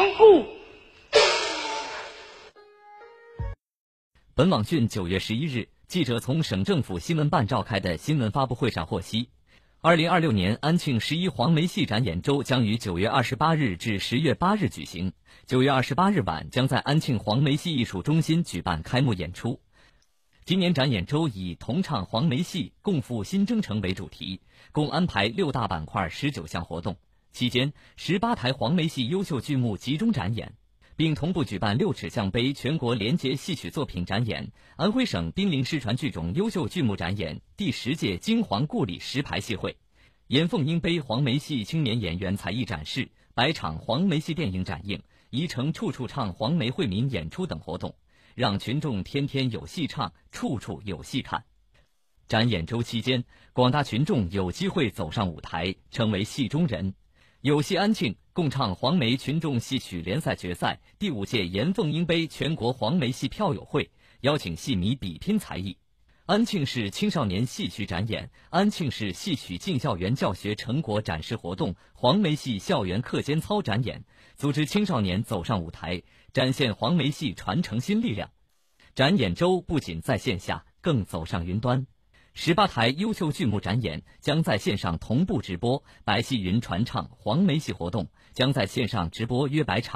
故。 本网讯9月11日，记者从省政府新闻办召开的新闻发布会上获悉，2026年安庆11黄梅戏展演周将于9月28日至10月8日举行，9月28日晚将在安庆黄梅戏艺术中心举办开幕演出。今年展演周以同唱黄梅戏，共赴新征程为主题，共安排6大板块19项活动，期间18台黄梅戏优秀剧目集中展演，并同步举办6尺项杯全国联结戏曲作品展演、安徽省濒临失传剧种优秀剧目展演、第10届京黄故里石牌戏会、严凤英杯黄梅戏青年演员才艺展示、100场黄梅戏电影展映、宜城处处唱黄梅惠民演出等活动，让群众天天有戏唱，处处有戏看。展演周期间，广大群众有机会走上舞台，成为戏中人。有戏安庆共唱黄梅群众戏曲联赛决赛第5届严凤英杯全国黄梅戏票友会，邀请戏迷比拼才艺。安庆市青少年戏曲展演、安庆市戏曲进校园教学成果展示活动、黄梅戏校园课间操展演，组织青少年走上舞台，展现黄梅戏传承新力量。展演周不仅在线下，更走上云端。18台优秀剧目展演将在线上同步直播，白戏云传唱黄梅戏活动将在线上直播约100场。